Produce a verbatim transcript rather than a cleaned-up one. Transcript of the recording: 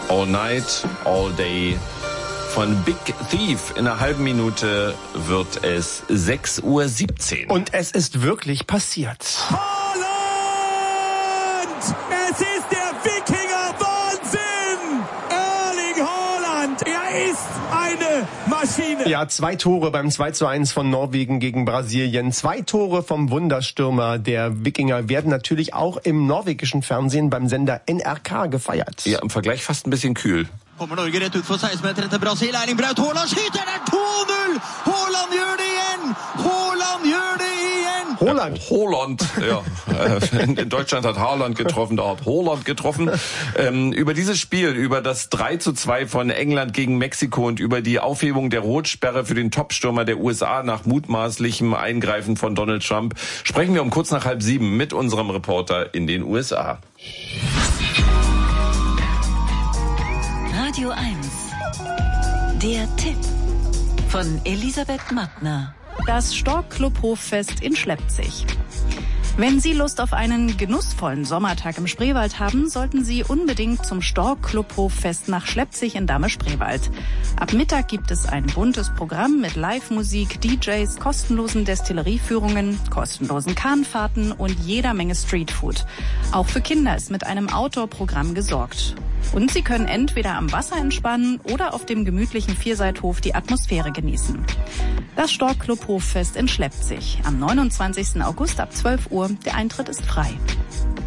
All Night, All Day von Big Thief. In einer halben Minute wird es sechs Uhr siebzehn. Und es ist wirklich passiert. Haaland! Es ist der Wikinger-Wahnsinn! Erling Haaland, er ist eine Maschine. Ja, zwei Tore beim zwei zu eins von Norwegen gegen Brasilien. Zwei Tore vom Wunderstürmer der Wikinger werden natürlich auch im norwegischen Fernsehen beim Sender N R K gefeiert. Ja, im Vergleich fast ein bisschen kühl. Kommer Norge rett ut for seksten-meteren til Brasil. Erling Braut Haaland skyter der to null! Haaland gjør det igjen! Haaland gjør det igjen! Haaland. Haaland, ja. In Deutschland hat Haaland getroffen, da hat Haaland getroffen. Ähm, über dieses Spiel, über das drei zu zwei von England gegen Mexiko und über die Aufhebung der Rotsperre für den Topstürmer der U S A nach mutmaßlichem Eingreifen von Donald Trump, sprechen wir um kurz nach halb sieben mit unserem Reporter in den U S A. Radio eins. Der Tipp von Elisabeth Mattner. Das Stork-Club Hoffest in Schleppzig. Wenn Sie Lust auf einen genussvollen Sommertag im Spreewald haben, sollten Sie unbedingt zum Stork-Club Hoffest nach Schleppzig in Dahme-Spreewald. Ab Mittag gibt es ein buntes Programm mit Live-Musik, D Js, kostenlosen Destillerieführungen, kostenlosen Kahnfahrten und jeder Menge Streetfood. Auch für Kinder ist mit einem Outdoor-Programm gesorgt. Und Sie können entweder am Wasser entspannen oder auf dem gemütlichen Vierseithof die Atmosphäre genießen. Das Stork-Club Hoffest in Schleppzig am neunundzwanzigsten August ab zwölf Uhr. Der Eintritt ist frei.